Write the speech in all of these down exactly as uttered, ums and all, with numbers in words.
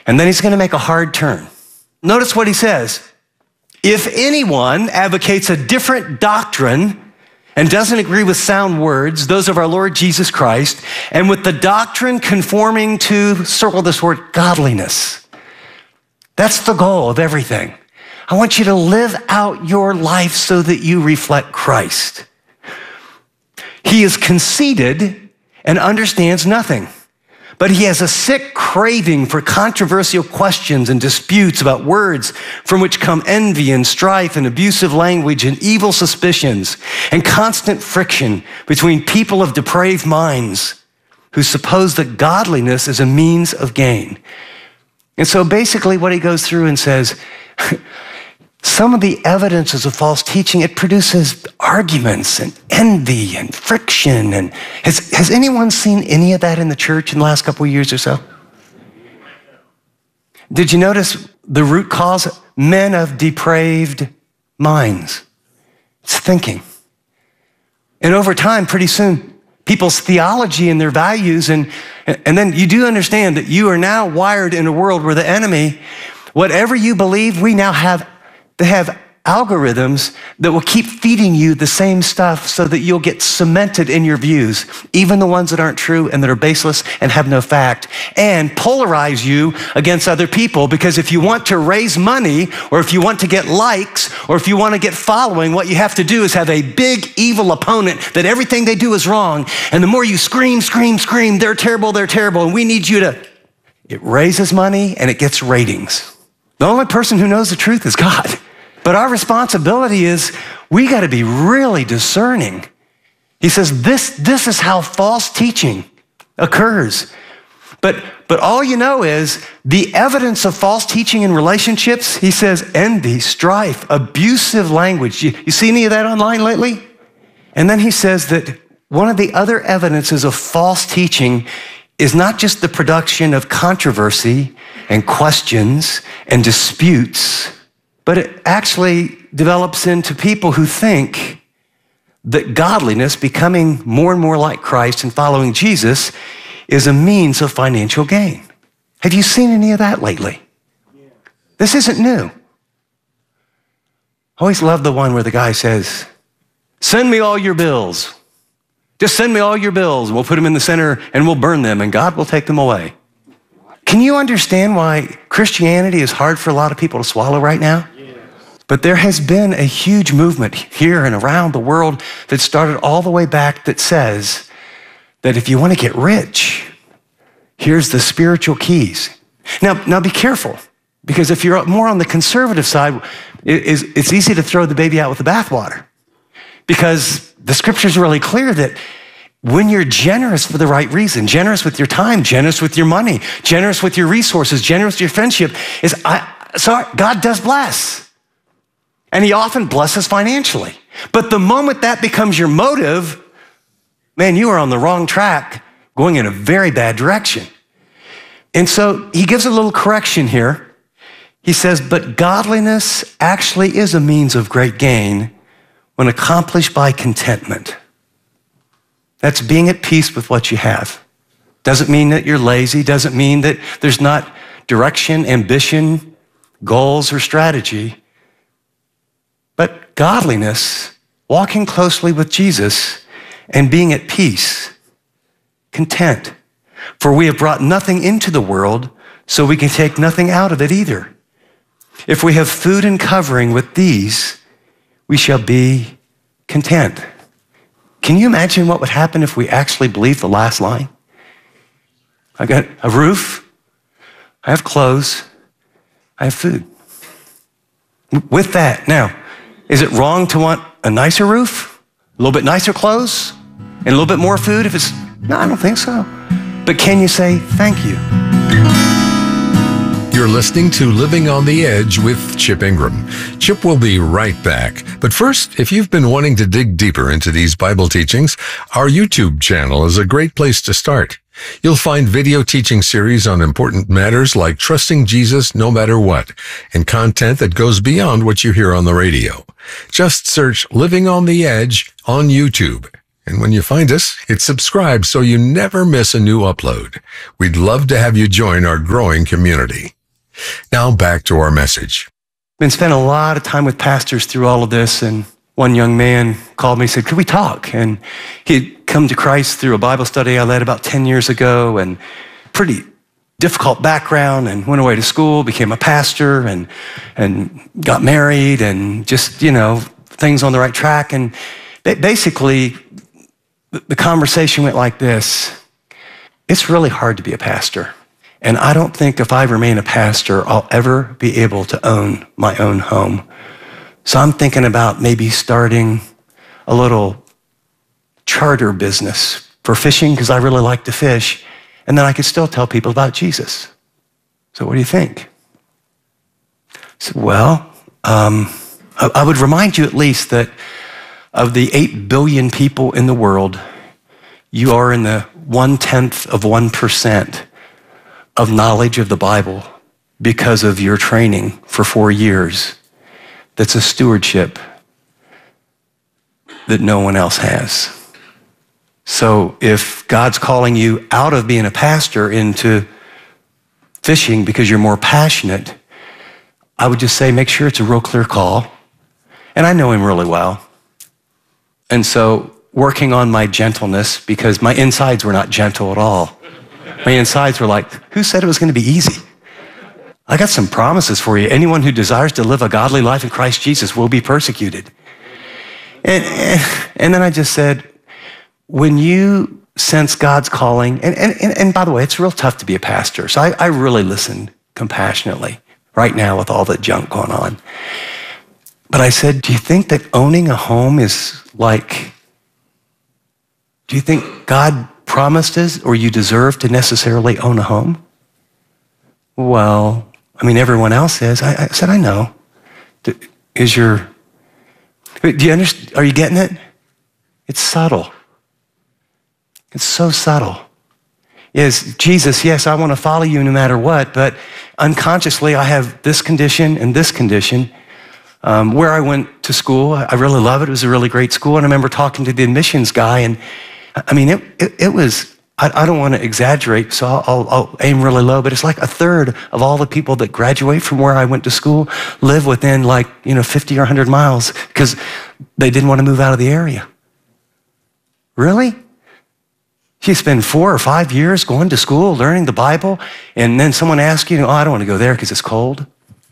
And then he's going to make a hard turn. Notice what he says. If anyone advocates a different doctrine and doesn't agree with sound words, those of our Lord Jesus Christ, and with the doctrine conforming to, circle this word, godliness. That's the goal of everything. I want you to live out your life so that you reflect Christ. He is conceited and understands nothing, but he has a sick craving for controversial questions and disputes about words from which come envy and strife and abusive language and evil suspicions and constant friction between people of depraved minds who suppose that godliness is a means of gain. And so basically what he goes through and says, some of the evidences of false teaching, it produces arguments and envy and friction. And has, has anyone seen any of that in the church in the last couple of years or so? Did you notice the root cause? Men of depraved minds. It's thinking. And over time, pretty soon, people's theology and their values, and, and then you do understand that you are now wired in a world where the enemy, whatever you believe, we now have They have algorithms that will keep feeding you the same stuff so that you'll get cemented in your views, even the ones that aren't true and that are baseless and have no fact, and polarize you against other people. Because if you want to raise money, or if you want to get likes, or if you want to get following, what you have to do is have a big evil opponent that everything they do is wrong. And the more you scream, scream, scream, they're terrible, they're terrible, and we need you to, it raises money and it gets ratings. The only person who knows the truth is God. But our responsibility is we got to be really discerning. He says this, this is how false teaching occurs. But, but all you know is the evidence of false teaching in relationships, he says envy, strife, abusive language. You, you see any of that online lately? And then he says that one of the other evidences of false teaching is not just the production of controversy and questions and disputes, but it actually develops into people who think that godliness, becoming more and more like Christ and following Jesus, is a means of financial gain. Have you seen any of that lately? Yeah. This isn't new. I always love the one where the guy says, send me all your bills. Just send me all your bills. We'll put them in the center and we'll burn them and God will take them away. Can you understand why Christianity is hard for a lot of people to swallow right now? Yes. But there has been a huge movement here and around the world that started all the way back that says that if you want to get rich, here's the spiritual keys. Now, now be careful, because if you're more on the conservative side, it is, it's easy to throw the baby out with the bathwater, because the scripture's really clear that when you're generous for the right reason, generous with your time, generous with your money, generous with your resources, generous with your friendship, is I, sorry, God does bless. And he often blesses financially. But the moment that becomes your motive, man, you are on the wrong track, going in a very bad direction. And so he gives a little correction here. He says, but godliness actually is a means of great gain when accomplished by contentment. That's being at peace with what you have. Doesn't mean that you're lazy, doesn't mean that there's not direction, ambition, goals, or strategy. But godliness, walking closely with Jesus and being at peace, content. For we have brought nothing into the world, so we can take nothing out of it either. If we have food and covering with these, we shall be content. Can you imagine what would happen if we actually believed the last line? I got a roof, I have clothes, I have food. With that, now, is it wrong to want a nicer roof, a little bit nicer clothes, and a little bit more food if it's, no, I don't think so. But can you say thank you? You're listening to Living on the Edge with Chip Ingram. Chip will be right back. But first, if you've been wanting to dig deeper into these Bible teachings, our YouTube channel is a great place to start. You'll find video teaching series on important matters like trusting Jesus no matter what, and content that goes beyond what you hear on the radio. Just search Living on the Edge on YouTube. And when you find us, hit subscribe so you never miss a new upload. We'd love to have you join our growing community. Now back to our message. Been spending a lot of time with pastors through all of this, and one young man called me and said, could we talk? And he'd come to Christ through a Bible study I led about ten years ago, and pretty difficult background, and went away to school, became a pastor, and and got married, and just, you know, things on the right track. And basically, the conversation went like this: it's really hard to be a pastor. And I don't think if I remain a pastor, I'll ever be able to own my own home. So I'm thinking about maybe starting a little charter business for fishing, because I really like to fish. And then I could still tell people about Jesus. So what do you think? I said, well, um, I, I would remind you at least that of the eight billion people in the world, you are in the one-tenth of one percent of knowledge of the Bible because of your training for four years. That's a stewardship that no one else has. So if God's calling you out of being a pastor into fishing because you're more passionate, I would just say make sure it's a real clear call. And I know him really well. And so working on my gentleness, because my insides were not gentle at all. My insides were like, who said it was going to be easy? I got some promises for you. Anyone who desires to live a godly life in Christ Jesus will be persecuted. And, and, and then I just said, when you sense God's calling, and, and, and by the way, it's real tough to be a pastor. So I, I really listen compassionately right now with all the junk going on. But I said, do you think that owning a home is like, do you think God promised us or you deserve to necessarily own a home? Well, I mean, everyone else is. I, I said, I know. Is your, do you understand? Are you getting it? It's subtle. It's so subtle. Yes, Jesus, yes, I want to follow you no matter what, but unconsciously I have this condition and this condition. Um, where I went to school, I really love it. It was a really great school. And I remember talking to the admissions guy, and I mean, it, it, it was, I, I don't want to exaggerate, so I'll, I'll, I'll aim really low, but it's like a third of all the people that graduate from where I went to school live within like, you know, fifty or one hundred miles because they didn't want to move out of the area. Really? You spend four or five years going to school, learning the Bible, and then someone asks you, oh, I don't want to go there because it's cold,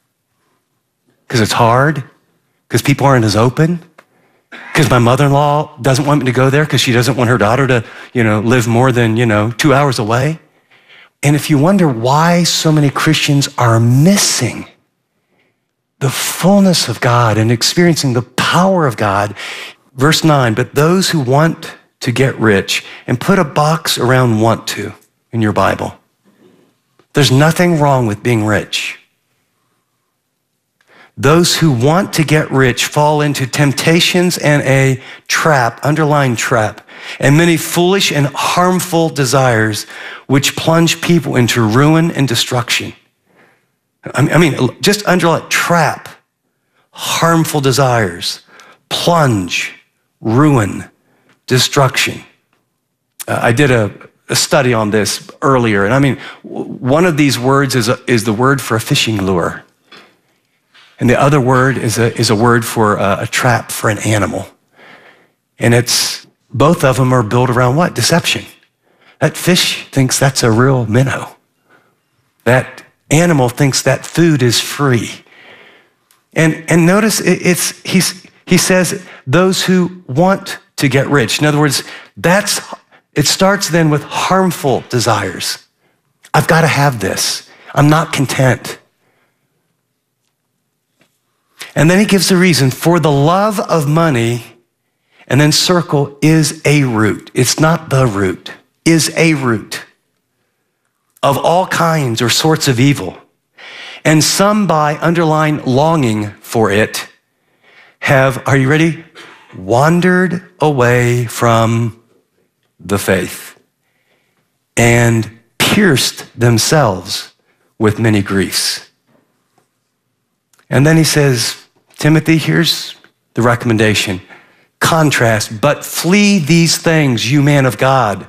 because it's hard, because people aren't as open, because my mother-in-law doesn't want me to go there because she doesn't want her daughter to, you know, live more than, you know, two hours away. And if you wonder why so many Christians are missing the fullness of God and experiencing the power of God, verse nine, but those who want to get rich, and put a box around want to in your Bible. There's nothing wrong with being rich. Those who want to get rich fall into temptations and a trap, underlying trap, and many foolish and harmful desires which plunge people into ruin and destruction. I mean, just underline trap, harmful desires, plunge, ruin, destruction. Uh, I did a, a study on this earlier, and I mean, one of these words is, a, is the word for a fishing lure. And the other word is a, is a word for a, a trap for an animal. And it's, both of them are built around what? Deception. That fish thinks that's a real minnow. That animal thinks that food is free. And, and notice it, it's, he's, he says, those who want to get rich. In other words, that's, it starts then with harmful desires. I've got to have this. I'm not content. And then he gives the reason, for the love of money, and then circle, is a root. It's not the root, is a root of all kinds or sorts of evil. And some by underlying longing for it have, are you ready? Wandered away from the faith and pierced themselves with many griefs. And then he says, Timothy, here's the recommendation. contrast, but flee these things, you man of God.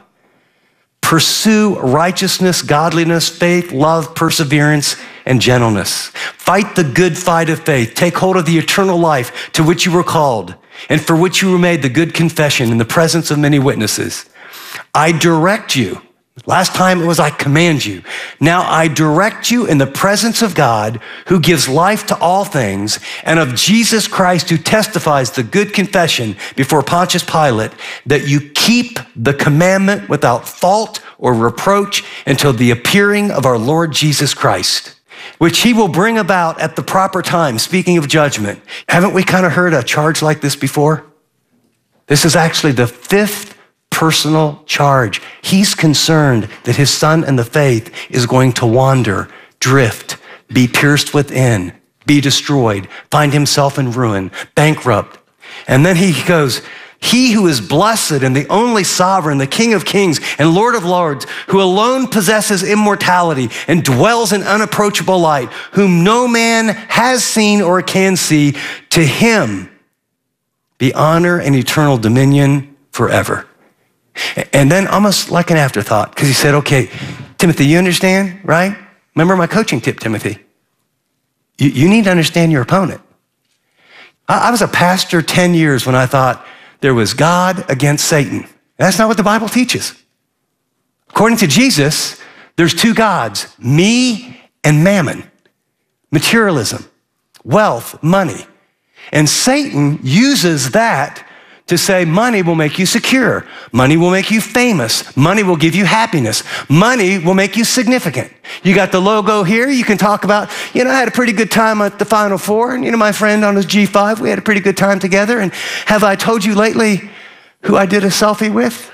Pursue righteousness, godliness, faith, love, perseverance, and gentleness. Fight the good fight of faith. Take hold of the eternal life to which you were called and for which you were made the good confession in the presence of many witnesses. I direct you. Last time it was I command you. Now I direct you in the presence of God who gives life to all things and of Jesus Christ who testifies the good confession before Pontius Pilate that you keep the commandment without fault or reproach until the appearing of our Lord Jesus Christ, which he will bring about at the proper time. Speaking of judgment, haven't we kind of heard a charge like this before? This is actually the fifth personal charge. He's concerned that his son in the faith is going to wander, drift, be pierced within, be destroyed, find himself in ruin, bankrupt. And then he goes, he who is blessed and the only sovereign, the King of kings and Lord of lords, who alone possesses immortality and dwells in unapproachable light, whom no man has seen or can see, to him be honor and eternal dominion forever. And then almost like an afterthought, because he said, okay, Timothy, you understand, right? Remember my coaching tip, Timothy. You, you need to understand your opponent. I, I was a pastor ten years when I thought there was God against Satan. That's not what the Bible teaches. According to Jesus, there's two gods, me and mammon, materialism, wealth, money. And Satan uses that to say money will make you secure. Money will make you famous. Money will give you happiness. Money will make you significant. You got the logo here. You can talk about, you know, I had a pretty good time at the Final Four. And, you know, my friend on his G five, we had a pretty good time together. And have I told you lately who I did a selfie with?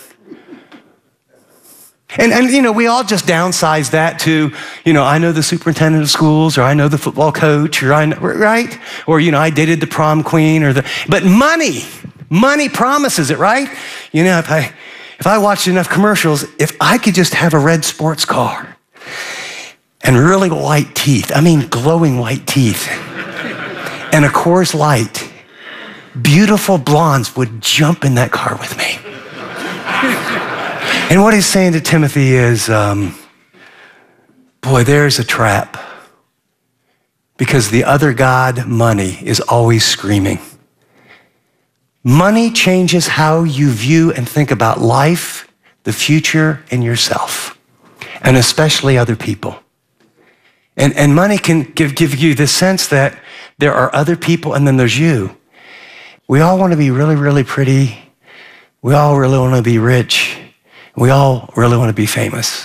And, and, you know, we all just downsize that to, you know, I know the superintendent of schools, or I know the football coach, or I know, right? Or, you know, I dated the prom queen, or the, but money, money promises it, right? You know, if I, if I watched enough commercials, if I could just have a red sports car and really white teeth, I mean, glowing white teeth, and a Coors Light, beautiful blondes would jump in that car with me. And what he's saying to Timothy is, um, boy, there's a trap. Because the other God, money, is always screaming. Money changes how you view and think about life, the future, and yourself, and especially other people. And, and money can give, give you this sense that there are other people and then there's you. We all want to be really, really pretty. We all really want to be rich. We all really want to be famous.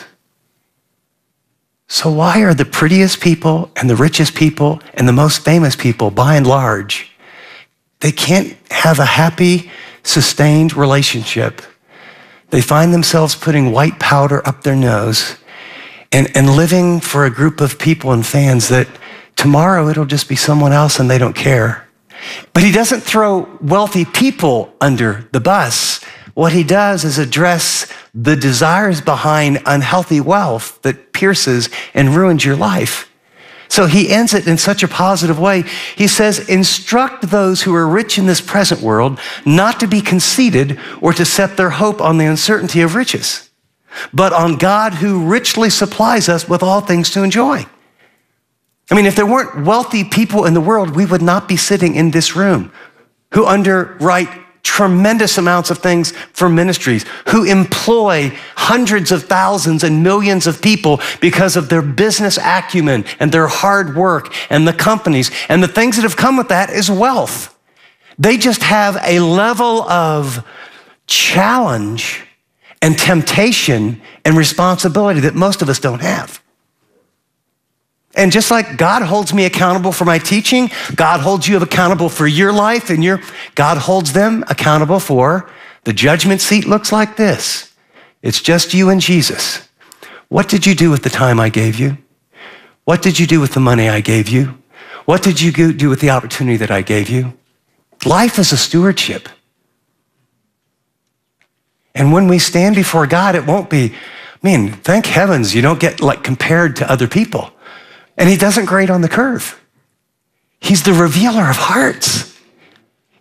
So why are the prettiest people and the richest people and the most famous people, by and large, they can't have a happy, sustained relationship? They find themselves putting white powder up their nose and, and living for a group of people and fans that tomorrow it'll just be someone else and they don't care. But he doesn't throw wealthy people under the bus. What he does is address the desires behind unhealthy wealth that pierces and ruins your life. So he ends it in such a positive way. He says, instruct those who are rich in this present world not to be conceited or to set their hope on the uncertainty of riches, but on God who richly supplies us with all things to enjoy. I mean, if there weren't wealthy people in the world, we would not be sitting in this room who underwrite tremendous amounts of things for ministries, who employ hundreds of thousands and millions of people because of their business acumen and their hard work, and the companies and the things that have come with that is wealth. They just have a level of challenge and temptation and responsibility that most of us don't have. And just like God holds me accountable for my teaching, God holds you accountable for your life, and your, God holds them accountable for the judgment seat looks like this. It's just you and Jesus. What did you do with the time I gave you? What did you do with the money I gave you? What did you do with the opportunity that I gave you? Life is a stewardship. And when we stand before God, it won't be, man, thank heavens you don't get like compared to other people. And he doesn't grade on the curve. He's the revealer of hearts.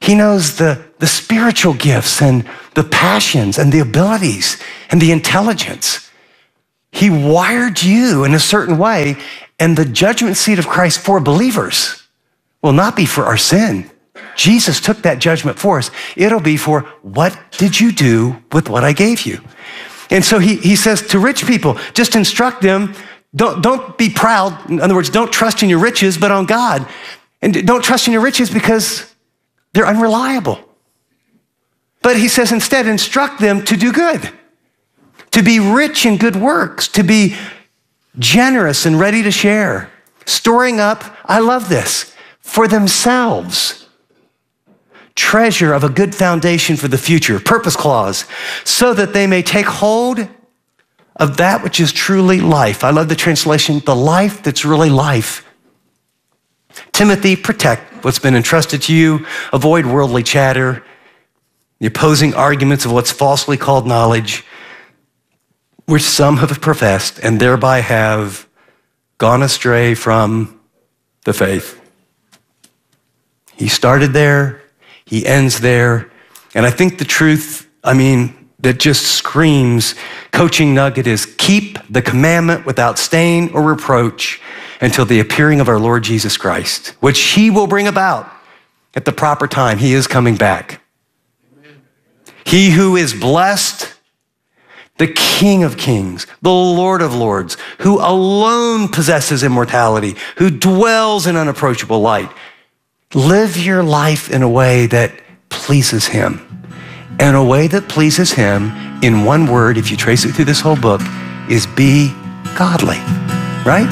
He knows the, the spiritual gifts and the passions and the abilities and the intelligence. He wired you in a certain way, and the judgment seat of Christ for believers will not be for our sin. Jesus took that judgment for us. It'll be for, what did you do with what I gave you? And so he, he says to rich people, just instruct them, don't, don't be proud. In other words, don't trust in your riches, but on God. And don't trust in your riches because they're unreliable. But he says instead, instruct them to do good, to be rich in good works, to be generous and ready to share, storing up, I love this, for themselves, treasure of a good foundation for the future, purpose clause, so that they may take hold of that which is truly life. I love the translation, the life that's really life. Timothy, protect what's been entrusted to you. Avoid worldly chatter, the opposing arguments of what's falsely called knowledge, which some have professed and thereby have gone astray from the faith. He started there, he ends there, and I think the truth, I mean, that just screams coaching nugget is keep the commandment without stain or reproach until the appearing of our Lord Jesus Christ, which he will bring about at the proper time. He is coming back. Amen. He who is blessed, the King of Kings, the Lord of Lords, who alone possesses immortality, who dwells in unapproachable light. Live your life in a way that pleases him. And a way that pleases him, in one word, if you trace it through this whole book, is be godly, right?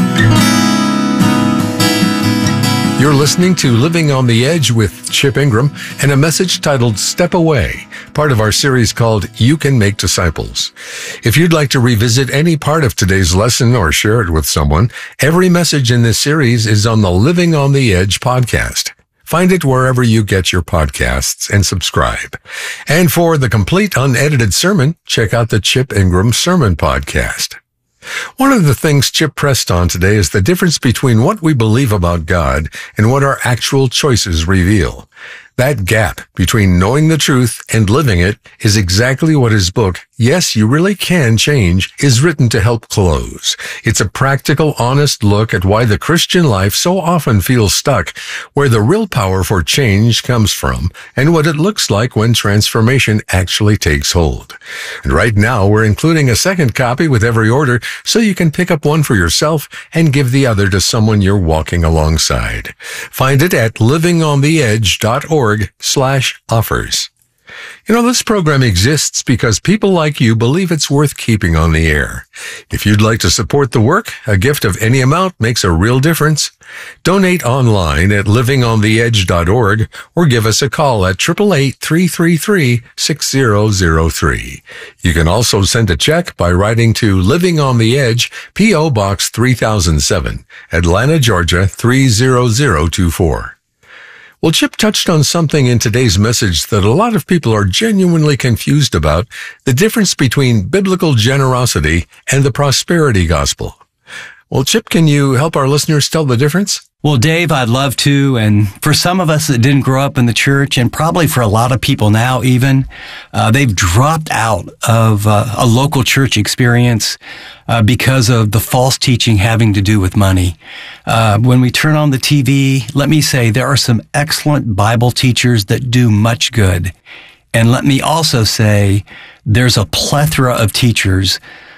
You're listening to Living on the Edge with Chip Ingram and a message titled Step Away, part of our series called You Can Make Disciples. If you'd like to revisit any part of today's lesson or share it with someone, every message in this series is on the Living on the Edge podcast. Find it wherever you get your podcasts and subscribe. And for the complete unedited sermon, check out the Chip Ingram Sermon Podcast. One of the things Chip pressed on today is the difference between what we believe about God and what our actual choices reveal. That gap between knowing the truth and living it is exactly what his book, Yes, You Really Can Change, is written to help close. It's a practical, honest look at why the Christian life so often feels stuck, where the real power for change comes from, and what it looks like when transformation actually takes hold. And right now, we're including a second copy with every order, so you can pick up one for yourself and give the other to someone you're walking alongside. Find it at living on the edge dot org slash offers. You know, this program exists because people like you believe it's worth keeping on the air. If you'd like to support the work, a gift of any amount makes a real difference. Donate online at living on the edge dot org or give us a call at eight eight eight, three three three, six zero zero three. You can also send a check by writing to Living on the Edge, P O Box three thousand seven, Atlanta, Georgia three zero zero two four. Well, Chip touched on something in today's message that a lot of people are genuinely confused about, the difference between biblical generosity and the prosperity gospel. Well, Chip, can you help our listeners tell the difference? Well, Dave, I'd love to. And for some of us that didn't grow up in the church, and probably for a lot of people now even, uh, they've dropped out of uh, a local church experience uh, because of the false teaching having to do with money. Uh, when we turn on the T V, let me say there are some excellent Bible teachers that do much good. And let me also say there's a plethora of teachers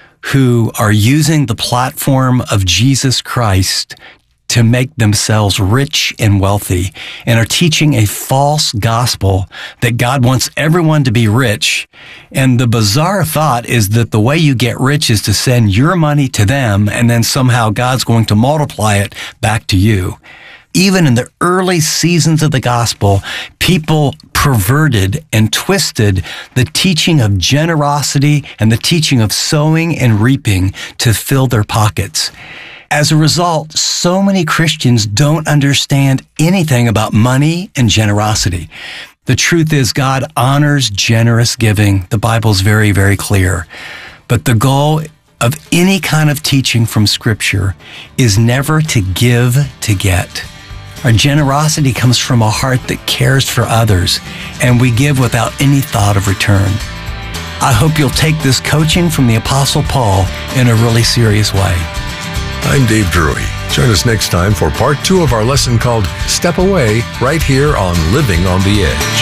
who are using the platform of Jesus Christ to make themselves rich and wealthy, and are teaching a false gospel that God wants everyone to be rich. And the bizarre thought is that the way you get rich is to send your money to them, and then somehow God's going to multiply it back to you. Even in the early seasons of the gospel, people perverted and twisted the teaching of generosity and the teaching of sowing and reaping to fill their pockets. As a result, so many Christians don't understand anything about money and generosity. The truth is, God honors generous giving. The Bible's very, very clear. But the goal of any kind of teaching from Scripture is never to give to get. Our generosity comes from a heart that cares for others, and we give without any thought of return. I hope you'll take this coaching from the Apostle Paul in a really serious way. I'm Dave Drury. Join us next time for part two of our lesson called Step Away, right here on Living on the Edge.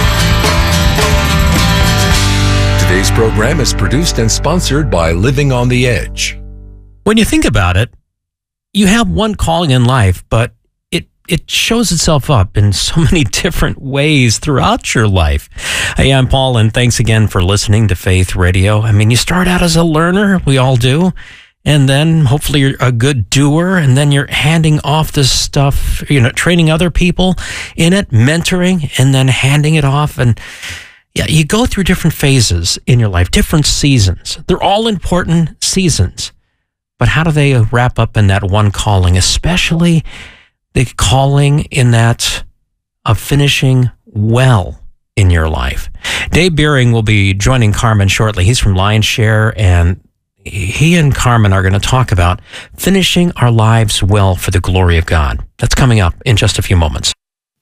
Today's program is produced and sponsored by Living on the Edge. When you think about it, you have one calling in life, but it it shows itself up in so many different ways throughout your life. Hey, I'm Paul, and thanks again for listening to Faith Radio. I mean, you start out as a learner, we all do, and then hopefully you're a good doer, and then you're handing off this stuff, you know, training other people in it, mentoring, and then handing it off. And yeah, you go through different phases in your life, different seasons. They're all important seasons. But how do they wrap up in that one calling, especially the calling in that of finishing well in your life? Dave Beering will be joining Carmen shortly. He's from Lion's Share, and he and Carmen are going to talk about finishing our lives well for the glory of God. That's coming up in just a few moments.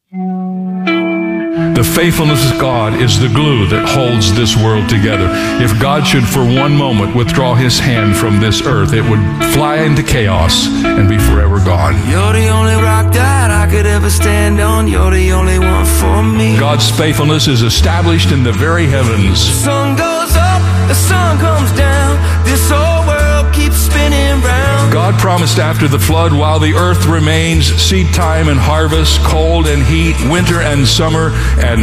The faithfulness of God is the glue that holds this world together. If God should for one moment withdraw his hand from this earth, it would fly into chaos and be forever gone. You're the only rock that I could ever stand on. You're the only one for me. God's faithfulness is established in the very heavens. The sun goes up, the sun comes down. This whole world keeps spinning round. God promised after the flood, while the earth remains, seed time and harvest, cold and heat, winter and summer, and